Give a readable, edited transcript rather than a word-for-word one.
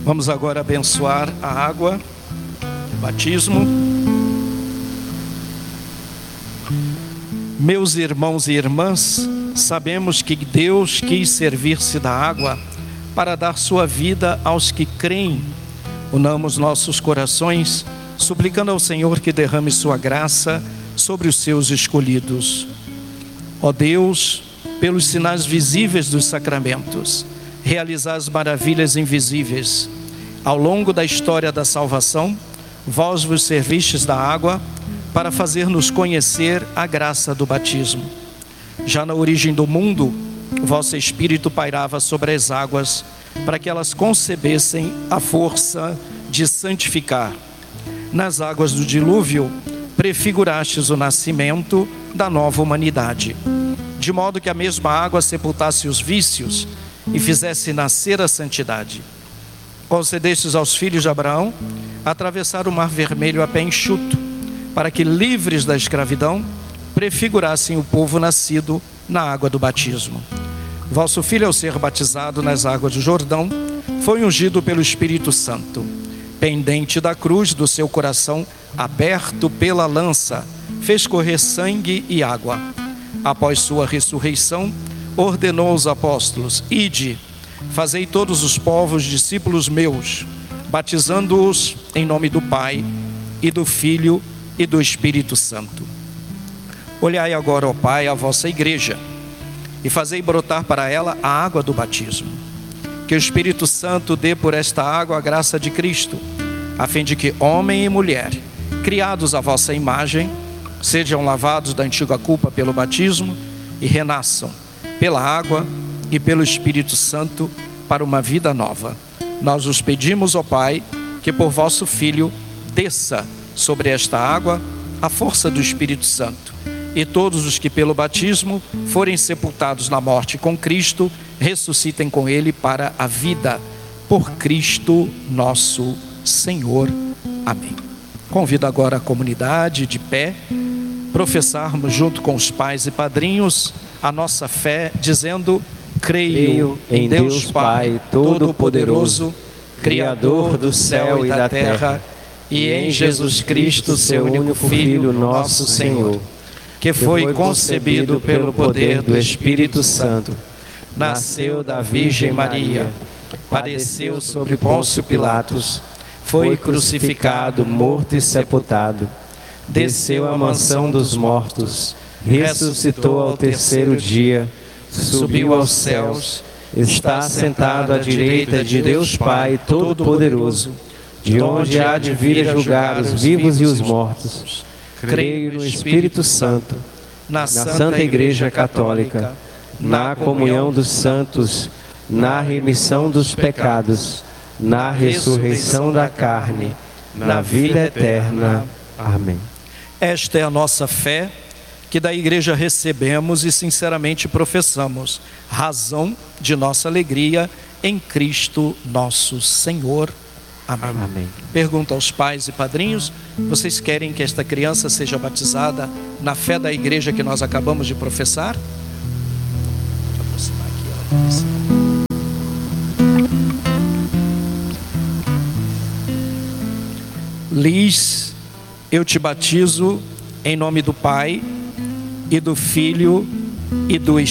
Vamos agora abençoar a água do batismo. Meus irmãos e irmãs, sabemos que Deus quis servir-se da água para dar sua vida aos que creem. Unamos nossos corações, suplicando ao Senhor que derrame sua graça sobre os seus escolhidos. Ó Deus, pelos sinais visíveis dos sacramentos, realizar as maravilhas invisíveis. Ao longo da história da salvação, vós vos servistes da água para fazer-nos conhecer a graça do batismo. Já na origem do mundo, vosso Espírito pairava sobre as águas, para que elas concebessem a força de santificar. Nas águas do dilúvio, prefigurastes o nascimento da nova humanidade, de modo que a mesma água sepultasse os vícios e fizesse nascer a santidade. Concedestes aos filhos de Abraão atravessar o mar vermelho a pé enxuto, para que, livres da escravidão, prefigurassem o povo nascido na água do batismo. Vosso filho, ao ser batizado nas águas do Jordão, foi ungido pelo Espírito Santo. Pendente da cruz do seu coração, aberto pela lança, fez correr sangue e água. Após sua ressurreição, ordenou aos apóstolos: Ide, fazei todos os povos discípulos meus, batizando-os em nome do Pai, e do Filho, e do Espírito Santo. Olhai agora, ó Pai, a vossa igreja, e fazei brotar para ela a água do batismo. Que o Espírito Santo dê por esta água a graça de Cristo, a fim de que homem e mulher, criados à vossa imagem, sejam lavados da antiga culpa pelo batismo e renasçam pela água e pelo Espírito Santo para uma vida nova. Nós os pedimos, ó Pai, que por vosso Filho desça sobre esta água a força do Espírito Santo, e todos os que pelo batismo forem sepultados na morte com Cristo, ressuscitem com Ele para a vida, por Cristo nosso Senhor. Amém. Convido agora a comunidade de pé, professarmos junto com os pais e padrinhos a nossa fé, dizendo: creio em Deus Pai Todo-Poderoso, Criador do céu e da terra, e em Jesus Cristo, seu único Filho, nosso Senhor, que foi concebido pelo poder do Espírito Santo, nasceu da Virgem Maria, padeceu sobre Pôncio Pilatos, foi crucificado, morto e sepultado, desceu à mansão dos mortos, ressuscitou ao terceiro dia, subiu aos céus, está sentado à direita de Deus Pai Todo-Poderoso, de onde há de vir a julgar os vivos e os mortos. Creio no Espírito Santo, na Santa Igreja Católica, na comunhão dos santos, na remissão dos pecados, na ressurreição da carne, na vida eterna. Amém. Esta é a nossa fé, que da Igreja recebemos e sinceramente professamos, razão de nossa alegria em Cristo nosso Senhor. Amém. Amém. Pergunto aos pais e padrinhos: vocês querem que esta criança seja batizada na fé da igreja que nós acabamos de professar? Vou aproximar aqui, Liz, eu te batizo em nome do Pai, e do Filho, e do Espírito.